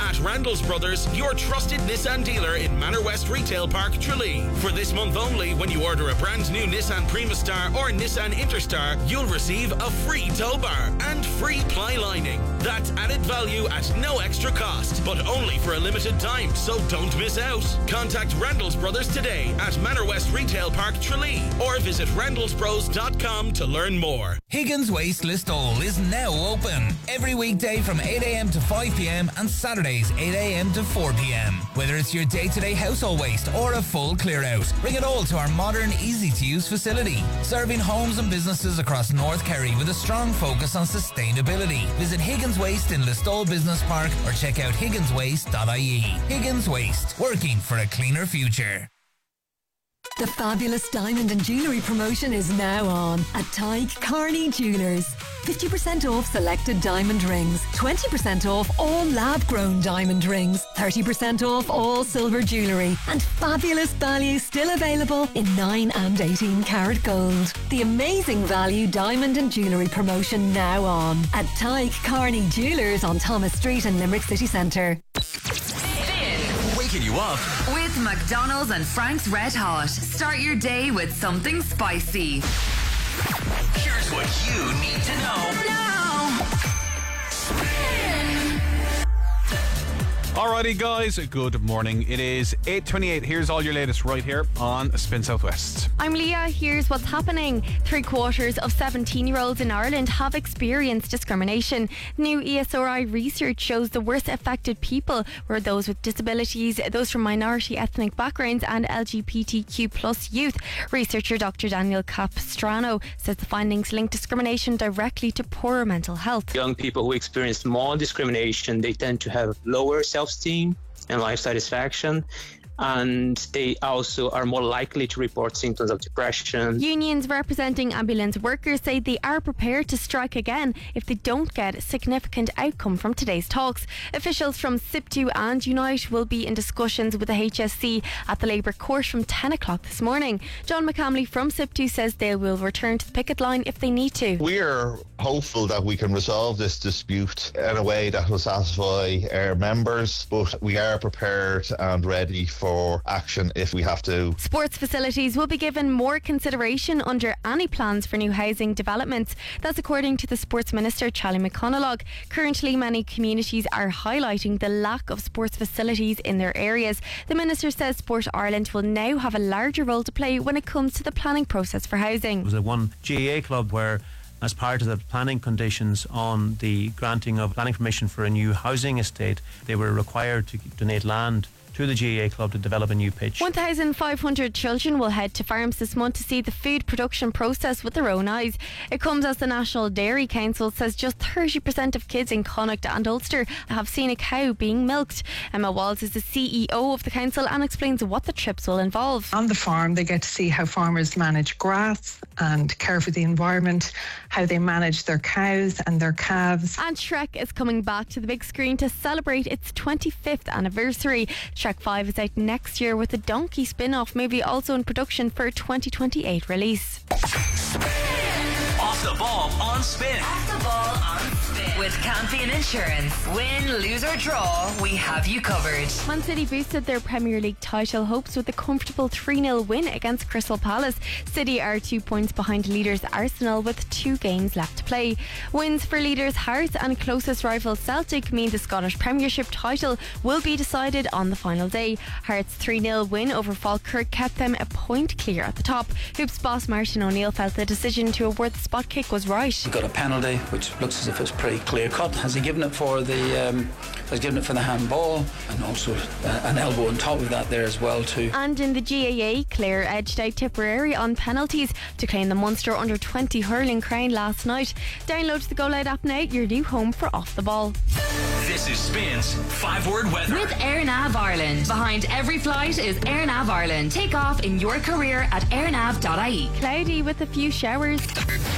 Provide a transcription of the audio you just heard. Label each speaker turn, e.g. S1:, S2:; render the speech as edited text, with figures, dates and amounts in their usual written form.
S1: At Randall's Brothers, your trusted Nissan dealer in Manor West Retail Park, Tralee. For this month only, when you order a brand new Nissan Primastar or Nissan Interstar, you'll receive a free tow bar and free ply lining. That's added value at no extra cost, but only for a limited time, so don't miss out. Contact Randall's Brothers today at Manor West Retail Park, Tralee, or visit randallsbros.com to learn more.
S2: Higgins Waste Listowel is now open. Every weekday from 8 a.m. to 5 p.m. and Saturdays 8 a.m. to 4 p.m. Whether it's your day-to-day household waste or a full clear-out, bring it all to our modern, easy-to-use facility. Serving homes and businesses across North Kerry with a strong focus on sustainability. Visit Higgins Waste in Listowel Business Park or check out higginswaste.ie. Higgins Waste, working for a cleaner future.
S3: The fabulous diamond and jewellery promotion is now on at Tyke Carney Jewellers. 50% off selected diamond rings, 20% off all lab-grown diamond rings, 30% off all silver jewellery, and fabulous value still available in 9 and 18 karat gold. The amazing value diamond and jewellery promotion now on at Tyke Carney Jewellers on Thomas Street in Limerick City Centre.
S4: Waking you up
S5: with McDonald's and Frank's Red Hot. Start your day with something spicy.
S4: Here's what you need to know
S5: now.
S6: Alrighty guys, good morning. It is 8:28. Here's all your latest right here on Spin Southwest.
S7: I'm Leah. Here's what's happening. 3/4 of 17-year-olds in Ireland have experienced discrimination. New ESRI research shows the worst affected people were those with disabilities, those from minority ethnic backgrounds and LGBTQ plus youth. Researcher Dr. Daniel Capistrano says the findings link discrimination directly to poorer mental health.
S8: Young people who experience more discrimination, they tend to have lower self-esteem and life satisfaction, and they also are more likely to report symptoms of depression.
S7: Unions representing ambulance workers say they are prepared to strike again if they don't get a significant outcome from today's talks. Officials from SIPTU and Unite will be in discussions with the HSC at the Labour Court from 10 o'clock this morning. John McCamley from SIPTU says they will return to the picket line if they need to.
S9: We're hopeful that we can resolve this dispute in a way that will satisfy our members, but we are prepared and ready for action if we have to.
S7: Sports facilities will be given more consideration under any plans for new housing developments. That's according to the Sports Minister, Charlie McConalogue. Currently, many communities are highlighting the lack of sports facilities in their areas. The Minister says Sport Ireland will now have a larger role to play when it comes to the planning process for housing.
S10: It was one GAA club where, as part of the planning conditions on the granting of planning permission for a new housing estate, they were required to donate land to the GAA club to develop a new pitch.
S7: 1,500 children will head to farms this month to see the food production process with their own eyes. It comes as the National Dairy Council says just 30% of kids in Connacht and Ulster have seen a cow being milked. Emma Walls is the CEO of the council and explains what the trips will involve.
S11: On the farm, they get to see how farmers manage grass and care for the environment, how they manage their cows and their calves.
S7: And Shrek is coming back to the big screen to celebrate its 25th anniversary. Shrek 5 is out next year with a Donkey spin-off movie also in production for a 2028 release.
S4: Off the ball on Spin.
S5: Off the ball on Spin. With Campion Insurance. Win, lose or draw, we have you covered.
S7: Man City boosted their Premier League title hopes with a comfortable 3-0 win against Crystal Palace. City are 2 points behind leaders Arsenal with 2 games left to play. Wins for leaders Hearts and closest rival Celtic mean the Scottish Premiership title will be decided on the final day. Hearts' 3-0 win over Falkirk kept them a point clear at the top. Hoops boss Martin O'Neill felt the decision to award the spot kick was right.
S12: He got a penalty, which looks as if it's pretty clear cut. Has he given it for the handball, and also an elbow on top of that there as well too.
S7: And in the GAA, Clare edged out Tipperary on penalties to claim the Munster under 20 hurling crown last night. Download the Go Loud app now, your new home for Off the Ball.
S4: This is Spin's 5-word weather
S5: with AirNav Ireland. Behind every flight is AirNav Ireland. Take off in your career at airnav.ie.
S7: Cloudy with a few showers.